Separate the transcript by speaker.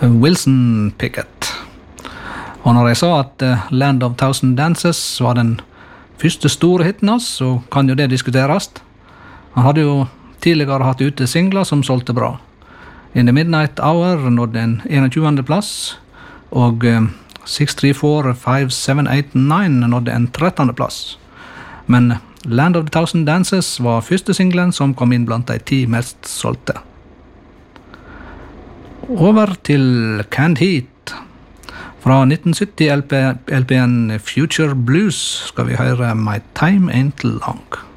Speaker 1: Wilson Pickett. Og når jeg sa at Land of Thousand Dances var den første store hitten hans, så kan jo det diskuteres. Han hadde jo tidligere hatt ute singler som solgte bra. In the Midnight Hour nådde en 21. plass, og 6345789 nådde en 13. plass. Men Land of the Thousand Dances var første singlen som kom inn blant de 10 mest solgte. Over til Canned Heat. Fra 1970 LPN Future Blues skal vi høre My Time Ain't Long.